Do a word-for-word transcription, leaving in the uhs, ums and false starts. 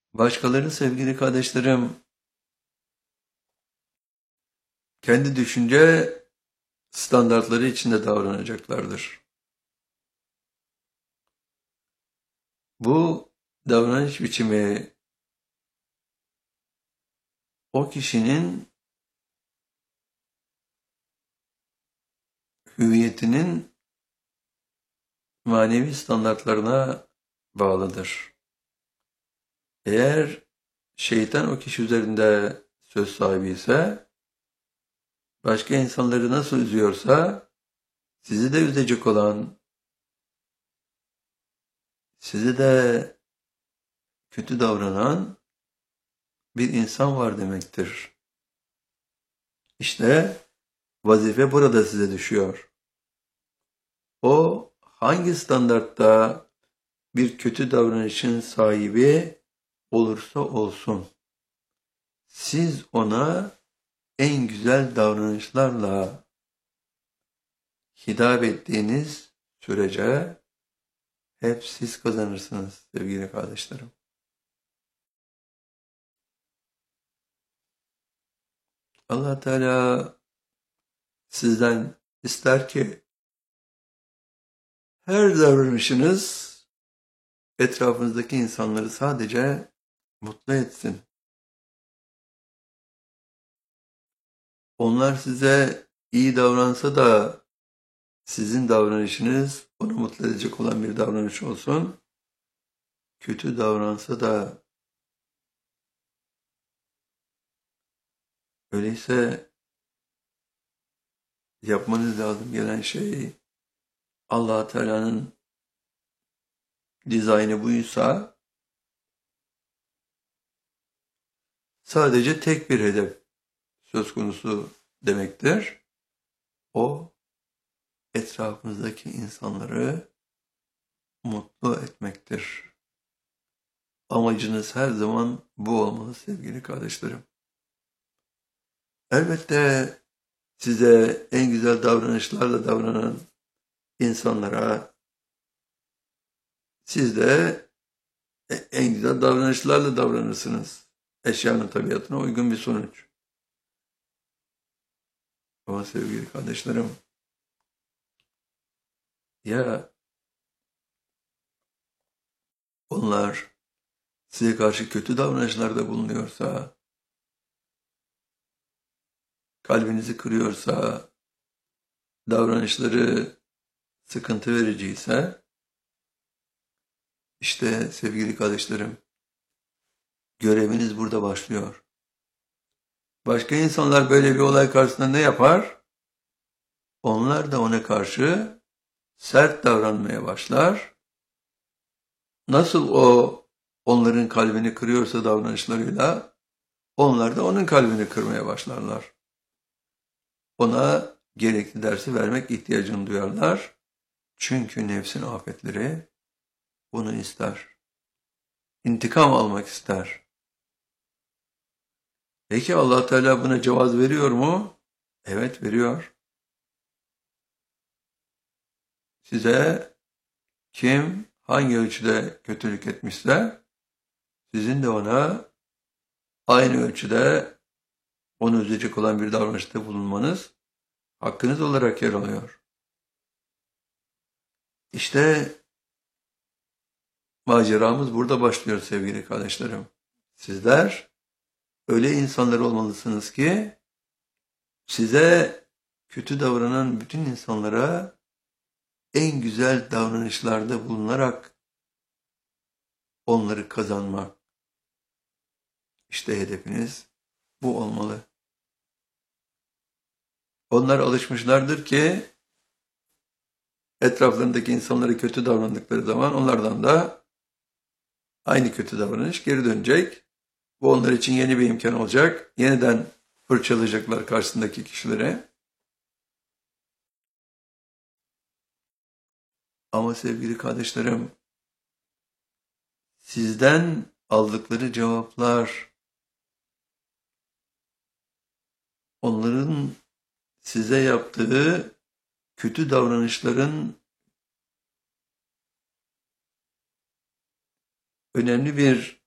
Başkaları sevgili kardeşlerim kendi düşünce standartları içinde davranacaklardır. Bu davranış biçimi o kişinin hüviyetinin manevi standartlarına bağlıdır. Eğer şeytan o kişi üzerinde söz sahibi ise, başka insanları nasıl üzüyorsa, sizi de üzecek olan, sizi de kötü davranan bir insan var demektir. İşte vazife burada size düşüyor. O hangi standartta bir kötü davranışın sahibi olursa olsun, siz ona en güzel davranışlarla hitap ettiğiniz sürece hep siz kazanırsınız sevgili kardeşlerim. Allah Teala sizden ister ki her davranışınız etrafınızdaki insanları sadece mutlu etsin. Onlar size iyi davransa da sizin davranışınız onu mutlu edecek olan bir davranış olsun. Kötü davransa da öyleyse yapmanız lazım gelen şey, Allah Teala'nın dizaynı buysa sadece tek bir hedef söz konusu demektir. O etrafınızdaki insanları mutlu etmektir. Amacınız her zaman bu olmalı sevgili kardeşlerim. Elbette size en güzel davranışlarla davranan insanlara siz de en güzel davranışlarla davranırsınız. Eşyanın tabiatına uygun bir sonuç. Ama sevgili kardeşlerim, ya onlar size karşı kötü davranışlarda bulunuyorsa, kalbinizi kırıyorsa, davranışları sıkıntı vericiyse, işte sevgili kardeşlerim, göreviniz burada başlıyor. Başka insanlar böyle bir olay karşısında ne yapar? Onlar da ona karşı sert davranmaya başlar. Nasıl o onların kalbini kırıyorsa davranışlarıyla, onlar da onun kalbini kırmaya başlarlar. Ona gerekli dersi vermek ihtiyacını duyarlar. Çünkü nefsin afetleri bunu ister. İntikam almak ister. Peki Allah Teala buna cevaz veriyor mu? Evet, veriyor. Size kim hangi ölçüde kötülük etmişse, sizin de ona aynı ölçüde onu üzecek olan bir davranışta bulunmanız hakkınız olarak yer alıyor. İşte maceramız burada başlıyor sevgili kardeşlerim. Sizler öyle insanlar olmalısınız ki size kötü davranan bütün insanlara en güzel davranışlarda bulunarak onları kazanmak. İşte hedefiniz bu olmalı. Onlar alışmışlardır ki etraflarındaki insanlara kötü davrandıkları zaman onlardan da aynı kötü davranış geri dönecek. Bu onlar için yeni bir imkan olacak. Yeniden fırçalayacaklar karşısındaki kişilere. Ama sevgili kardeşlerim, sizden aldıkları cevaplar, onların size yaptığı kötü davranışların önemli bir